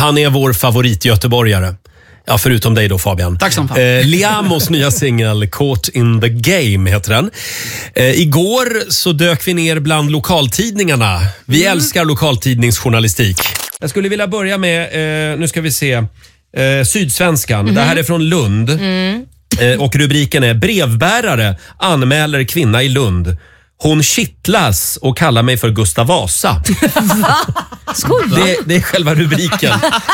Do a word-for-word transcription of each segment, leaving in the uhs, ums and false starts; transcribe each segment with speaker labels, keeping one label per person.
Speaker 1: Han är vår favoritgöteborgare. Ja, förutom dig då, Fabian.
Speaker 2: Tack som fan.
Speaker 1: Eh, Liamos nya singel Caught in the Game heter den. Eh, igår så dök vi ner bland lokaltidningarna. Vi mm. älskar lokaltidningsjournalistik. Jag skulle vilja börja med, eh, nu ska vi se, eh, Sydsvenskan. Mm. Det här är från Lund. Mm. Eh, och rubriken är brevbärare anmäler kvinna i Lund. Hon kittlas och kallar mig för Gustav Vasa. det, det är själva rubriken.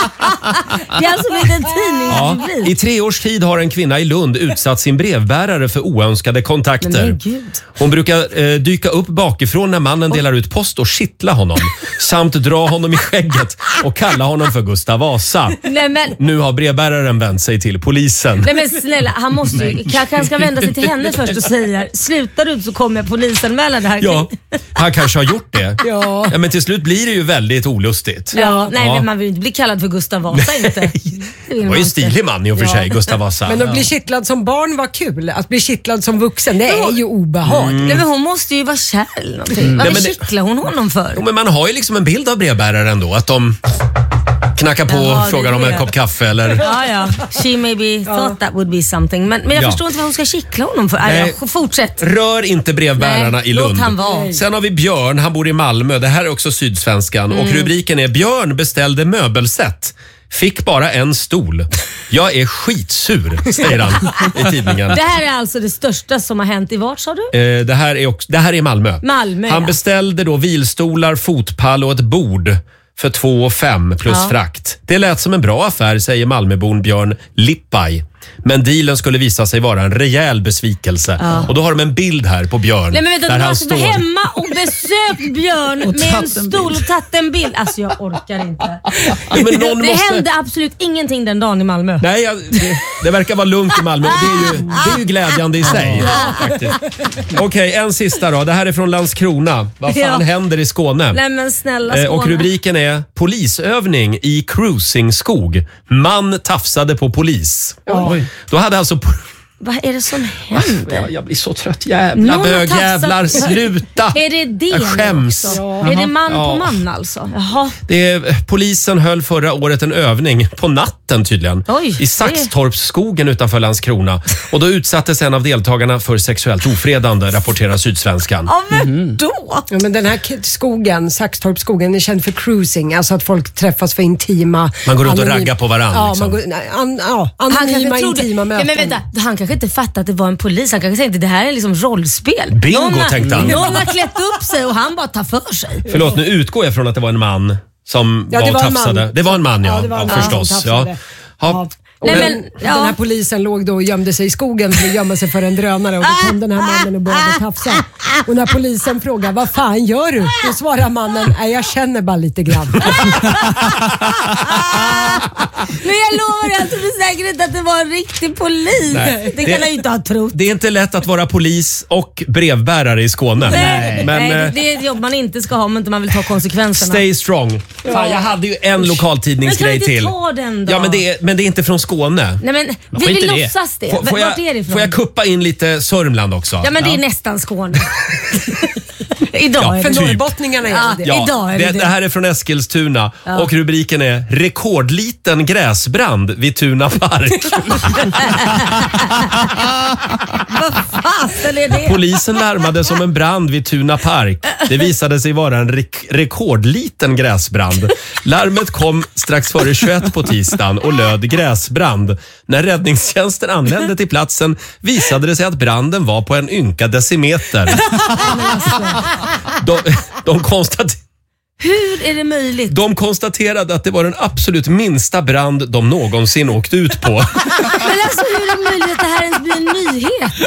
Speaker 3: Det är alltså en tidningsrubrik.
Speaker 1: Ja, i tre års tid har en kvinna i Lund utsatt sin brevbärare för oönskade kontakter. Hon brukar eh, dyka upp bakifrån när mannen delar ut post och kittla honom. Samt dra honom i skägget och kalla honom för Gustav Vasa.
Speaker 3: Nej, men...
Speaker 1: Nu har brevbäraren vänt sig till polisen.
Speaker 3: Nej men snälla, han måste ju, kanske han ska vända sig till henne först och säga, slutar du så kommer jag polisen med det här.
Speaker 1: Ja, han kanske har gjort det.
Speaker 3: Ja.
Speaker 1: Ja, men till slut blir det ju väldigt olustigt.
Speaker 3: Ja, nej,
Speaker 1: ja.
Speaker 3: Men man vill inte bli kallad för Gustav Vasa inte. Det,
Speaker 1: det var ju en stilig man i och för sig, ja. Gustav Vasa.
Speaker 4: Men att bli kittlad som barn var kul. Att bli kittlad som vuxen, det är ju obehagligt.
Speaker 3: Mm. Nej, men hon måste ju vara kär eller någonting. Mm. Varför kittlar hon honom för?
Speaker 1: Jo, men man har ju liksom en bild av brevbäraren då, att de knackar på och frågar om en kopp kaffe eller...
Speaker 3: Ja, ja. She maybe thought that would be something. Men, men jag ja. förstår inte vad hon ska kittla honom för. Nej, ja, fortsätt.
Speaker 1: Rör inte brevbärarna Nej, i Lund.
Speaker 3: Han vara.
Speaker 1: Sen har vi Björn, han bor i Malmö. Det här är också Sydsvenskan. Mm. Och rubriken är Björn beställde möbelsätt. Fick bara en stol. Jag är skitsur, säger han i tidningen.
Speaker 3: Det här är alltså det största som har hänt i vart, sa du?
Speaker 1: Eh, det, här är också, det här är Malmö.
Speaker 3: Malmö
Speaker 1: han
Speaker 3: ja.
Speaker 1: beställde då vilstolar, fotpall och ett bord för två och fem plus ja. frakt. Det lät som en bra affär, säger Malmöbon Björn Lippaj. Men dealen skulle visa sig vara en rejäl besvikelse. Ja. Och då har de en bild här på Björn.
Speaker 3: Nej, men vänta,
Speaker 1: där
Speaker 3: du
Speaker 1: han
Speaker 3: har
Speaker 1: står
Speaker 3: hemma och besökt Björn med en stol och tagit en bild. Alltså jag orkar inte.
Speaker 1: Ja, men någon
Speaker 3: det
Speaker 1: måste...
Speaker 3: hände absolut ingenting den dagen i Malmö.
Speaker 1: Nej, jag, det, det verkar vara lugnt i Malmö. Det är ju, det är ju glädjande i sig. Okej, okay, en sista då. Det här är från Landskrona. Vad fan ja. händer i Skåne?
Speaker 3: Nej, men snälla Skåne.
Speaker 1: Och rubriken är Polisövning i cruisingskog. Man tafsade på polis. Oj. Då hade alltså...
Speaker 3: Vad är det som händer?
Speaker 1: Jag, jag blir så trött. Jävla bögjävlar, sluta!
Speaker 3: Är det det?
Speaker 1: Jag skäms.
Speaker 3: Ja. Är det man ja. på man alltså? Jaha.
Speaker 1: Det är, polisen höll förra året en övning på natten tydligen.
Speaker 3: Oj,
Speaker 1: i Saxtorpsskogen utanför Landskrona. Och då utsattes en av deltagarna för sexuellt ofredande, rapporterar Sydsvenskan.
Speaker 3: Ja, men då?
Speaker 4: Ja, men den här skogen, Saxtorpsskogen, är känd för cruising. Alltså att folk träffas för intima...
Speaker 1: Man går runt och raggar på varandra.
Speaker 4: Ja,
Speaker 1: liksom.
Speaker 4: man går, nej, an, ja anonyma, intima möten.
Speaker 3: Ja, men vänta, han kanske inte fattade att det var en polis. Han kanske tänkte att det här är liksom rollspel.
Speaker 1: Bingo, någon tänkte han.
Speaker 3: Någon har klätt upp sig och han bara tar för sig.
Speaker 1: Förlåt, nu utgår jag från att det var en man som
Speaker 4: ja,
Speaker 1: var
Speaker 4: och
Speaker 1: tafsade. Det var en man, ja.
Speaker 4: Ja, det var en
Speaker 1: ja,
Speaker 4: man
Speaker 1: förstås. Ja.
Speaker 4: Ja. Nej, men, men, ja. Den här polisen låg då och gömde sig i skogen för att gömma sig för en drönare och då kom den här mannen och började tafsa. Och när polisen frågar, vad fan gör du? Då svarar mannen, nej jag känner bara lite grann.
Speaker 3: Men jag lovar dig att du är säker inte att det var en riktig polis. Nej, det kan jag ju inte ha trott.
Speaker 1: Det är inte lätt att vara polis och brevbärare i Skåne.
Speaker 3: Nej,
Speaker 1: men,
Speaker 3: nej det är ett jobb man inte ska ha om inte man vill ta konsekvenserna.
Speaker 1: Stay strong. Fan, jag hade ju en lokaltidningsgrej till.
Speaker 3: Men kan du inte ta den då?
Speaker 1: Ja, men det är, men det är inte från Skåne.
Speaker 3: Nej, men vi vill låtsas det.
Speaker 1: Får, får, jag, är det får jag kuppa in lite Sörmland också?
Speaker 3: Ja, men det är ja. nästan Skåne. Idag
Speaker 1: ja,
Speaker 3: är
Speaker 4: för
Speaker 3: det
Speaker 4: norrbottningarna är
Speaker 3: ja,
Speaker 4: det.
Speaker 1: Ja,
Speaker 3: idag är det,
Speaker 1: det, det här är från Eskilstuna ja. och rubriken är Rekordliten gräsbrand vid Tuna park.
Speaker 3: Vad fasen är det?
Speaker 1: Polisen larmade som en brand vid Tuna park. Det visade sig vara en re- rekordliten gräsbrand. Larmet kom strax före tjugoett på tisdagen och löd gräsbrand. När räddningstjänsten anlände till platsen visade det sig att branden var på en ynka decimeter. De, de konstaterade
Speaker 3: Hur är det möjligt?
Speaker 1: De konstaterade att det var den absolut minsta brand de någonsin åkt ut på.
Speaker 3: Men alltså hur är det möjligt att det här ens blir en nyhet?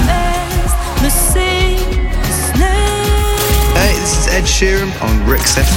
Speaker 5: Hey, this is Ed Sheeran on Rix F